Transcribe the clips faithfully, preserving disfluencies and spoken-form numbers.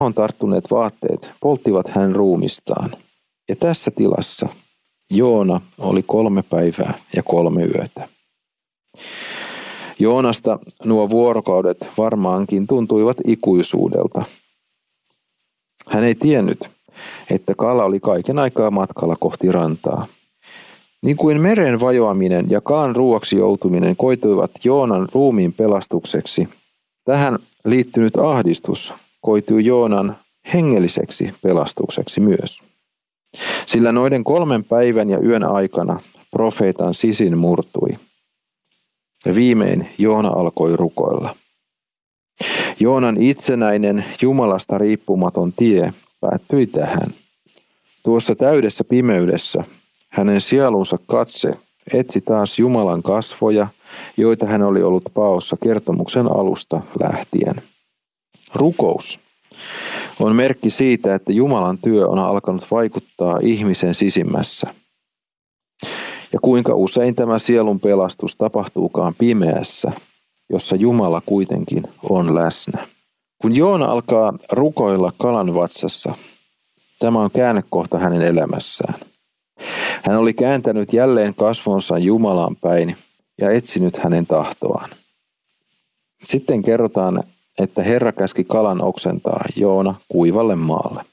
tarttuneet vaatteet polttivat hänen ruumistaan. Ja tässä tilassa Joona oli kolme päivää ja kolme yötä. Joonasta nuo vuorokaudet varmaankin tuntuivat ikuisuudelta. Hän ei tiennyt, että kala oli kaiken aikaa matkalla kohti rantaa. Niin kuin meren vajoaminen ja kalan ruuaksi joutuminen koituivat Joonan ruumiin pelastukseksi, tähän liittynyt ahdistus koitui Joonan hengelliseksi pelastukseksi myös. Sillä noiden kolmen päivän ja yön aikana profeetan sisin murtui. Ja viimein Joona alkoi rukoilla. Joonan itsenäinen, Jumalasta riippumaton tie päättyi tähän. Tuossa täydessä pimeydessä hänen sielunsa katse etsi taas Jumalan kasvoja, joita hän oli ollut paossa kertomuksen alusta lähtien. Rukous on merkki siitä, että Jumalan työ on alkanut vaikuttaa ihmisen sisimmässä. Ja kuinka usein tämä sielun pelastus tapahtuukaan pimeässä, jossa Jumala kuitenkin on läsnä. Kun Joona alkaa rukoilla kalan vatsassa, tämä on käännekohta hänen elämässään. Hän oli kääntänyt jälleen kasvonsa Jumalaan päin ja etsinyt hänen tahtoaan. Sitten kerrotaan, että Herra käski kalan oksentaa Joona kuivalle maalle.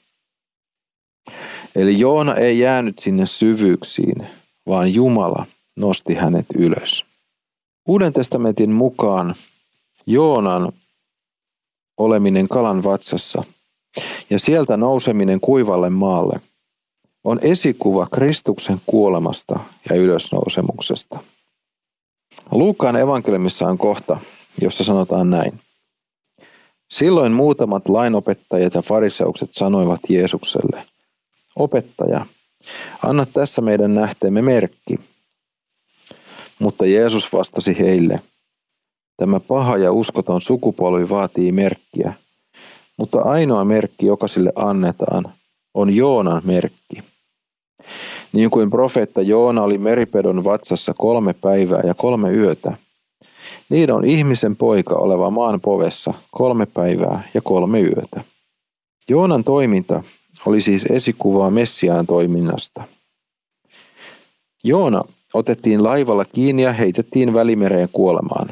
Eli Joona ei jäänyt sinne syvyyksiin, vaan Jumala nosti hänet ylös. Uuden testamentin mukaan Joonan oleminen kalan vatsassa ja sieltä nouseminen kuivalle maalle on esikuva Kristuksen kuolemasta ja ylösnousemuksesta. Luukkaan evankeliumissa on kohta, jossa sanotaan näin. Silloin muutamat lainopettajat ja fariseukset sanoivat Jeesukselle, opettaja, anna tässä meidän nähteemme merkki. Mutta Jeesus vastasi heille, tämä paha ja uskoton sukupolvi vaatii merkkiä, mutta ainoa merkki, joka sille annetaan, on Joonan merkki. Niin kuin profeetta Joona oli meripedon vatsassa kolme päivää ja kolme yötä, niin on ihmisen poika oleva maan povessa kolme päivää ja kolme yötä. Joonan toiminta oli siis esikuvaa Messiaan toiminnasta. Joona otettiin laivalla kiinni ja heitettiin Välimereen kuolemaan.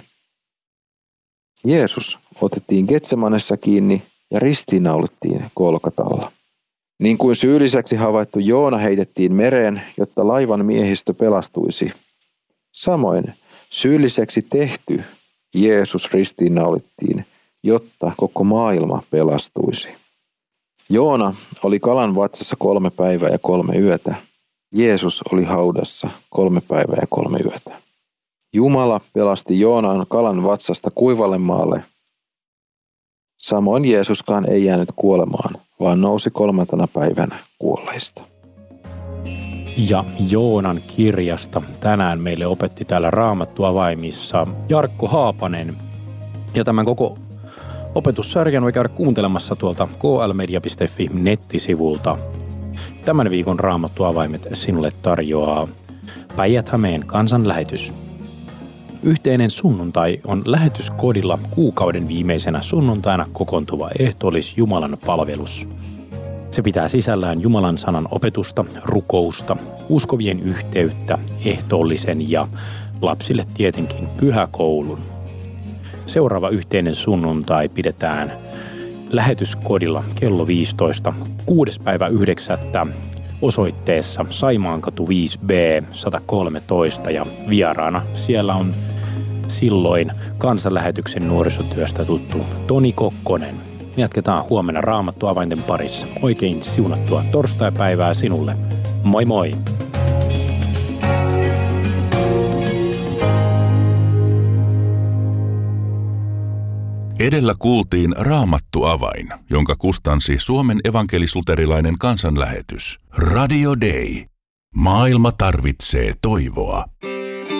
Jeesus otettiin Getsemanessa kiinni ja ristiinnaulittiin Golgatalla. Niin kuin syylliseksi havaittu Joona heitettiin mereen, jotta laivan miehistö pelastuisi. Samoin syylliseksi tehty Jeesus ristiinnaulittiin, jotta koko maailma pelastuisi. Joona oli kalan vatsassa kolme päivää ja kolme yötä. Jeesus oli haudassa kolme päivää ja kolme yötä. Jumala pelasti Joonan kalan vatsasta kuivalle maalle. Samoin Jeesuskaan ei jäänyt kuolemaan, vaan nousi kolmantena päivänä kuolleista. Ja Joonan kirjasta tänään meille opetti täällä Raamattuavaimissa Jarkko Haapanen. Ja tämän koko opetussarjan voi käydä kuuntelemassa tuolta k l media piste f i nettisivulta. Tämän viikon Raamattuavaimet sinulle tarjoaa Päijät-Hämeen kansanlähetys. Yhteinen sunnuntai on lähetyskodilla kuukauden viimeisenä sunnuntaina kokoontuva ehtoollis Jumalan palvelus. Se pitää sisällään Jumalan sanan opetusta, rukousta, uskovien yhteyttä, ehtoollisen ja lapsille tietenkin pyhäkoulun. Seuraava yhteinen sunnuntai pidetään lähetyskodilla kello viisitoista kuudes päivä yhdeksättä osoitteessa Saimaankatu viisi B sata kolmetoista ja vieraana siellä on silloin kansanlähetyksen nuorisotyöstä tuttu Toni Kokkonen. Jatketaan huomenna Raamattuavainten parissa. Oikein siunattua torstaipäivää sinulle. Moi moi! Edellä kuultiin Raamattuavain, jonka kustansi Suomen evankelis-luterilainen kansanlähetys. Radio Day. Maailma tarvitsee toivoa.